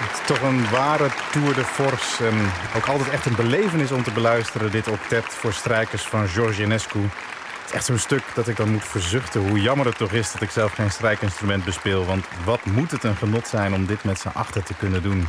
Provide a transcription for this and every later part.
Het is toch een ware tour de force en ook altijd echt een belevenis om te beluisteren. Dit octet voor strijkers van George Enescu. Het is echt zo'n stuk dat ik dan moet verzuchten hoe jammer het toch is dat ik zelf geen strijkinstrument bespeel. Want wat moet het een genot zijn om dit met z'n achter te kunnen doen.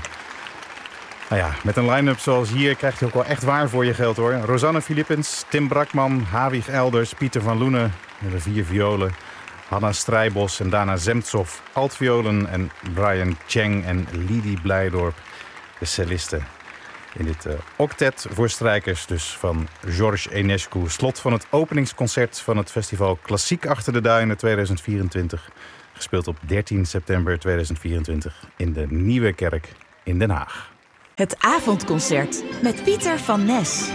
Nou ja, met een line-up zoals hier krijg je ook wel echt waar voor je geld hoor. Rosanne Philippens, Tim Brakman, Havig Elders, Pieter van Loenen met de 4 violen. Hanna Strijbos en Dana Zemtsov, altviolen en Brian Cheng en Lidi Blijdorp, de cellisten. In dit octet voor strijkers dus van George Enescu. Slot van het openingsconcert van het festival Klassiek Achter de Duinen 2024. Gespeeld op 13 september 2024 in de Nieuwe Kerk in Den Haag. Het avondconcert met Pieter van Nes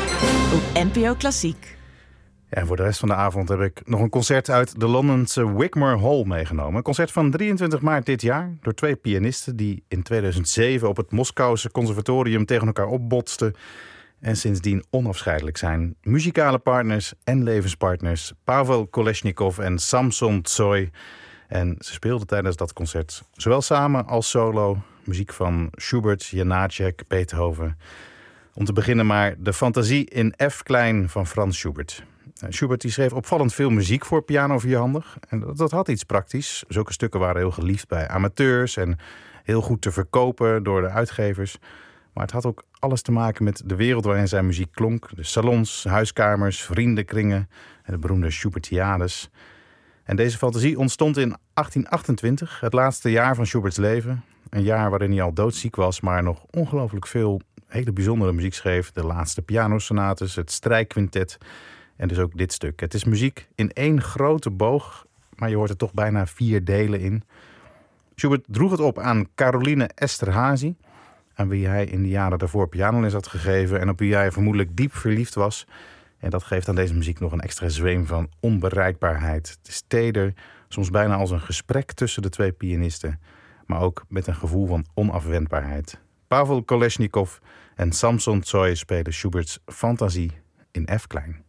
op NPO Klassiek. Ja, en voor de rest van de avond heb ik nog een concert uit de Londense Wigmore Hall meegenomen. Een concert van 23 maart dit jaar door 2 pianisten die in 2007 op het Moskouse conservatorium tegen elkaar opbotsten en sindsdien onafscheidelijk zijn. Muzikale partners en levenspartners Pavel Kolesnikov en Samson Tsoy. En ze speelden tijdens dat concert zowel samen als solo muziek van Schubert, Janáček, Beethoven. Om te beginnen maar de Fantasie in F klein van Frans Schubert. Schubert die schreef opvallend veel muziek voor piano vierhandig. En dat had iets praktisch. Zulke stukken waren heel geliefd bij amateurs en heel goed te verkopen door de uitgevers. Maar het had ook alles te maken met de wereld waarin zijn muziek klonk. De salons, huiskamers, vriendenkringen en de beroemde Schubertiades. En deze fantasie ontstond in 1828, het laatste jaar van Schuberts leven. Een jaar waarin hij al doodziek was, maar nog ongelooflijk veel hele bijzondere muziek schreef. De laatste pianosonates, het strijkquintet en dus ook dit stuk. Het is muziek in 1 grote boog, maar je hoort er toch bijna 4 delen in. Schubert droeg het op aan Caroline Esterhazy, aan wie hij in de jaren daarvoor pianoles had gegeven en op wie hij vermoedelijk diep verliefd was. En dat geeft aan deze muziek nog een extra zweem van onbereikbaarheid. Het is teder, soms bijna als een gesprek tussen de 2 pianisten, maar ook met een gevoel van onafwendbaarheid. Pavel Kolesnikov en Samson Tsoy spelen Schuberts Fantasie in F klein.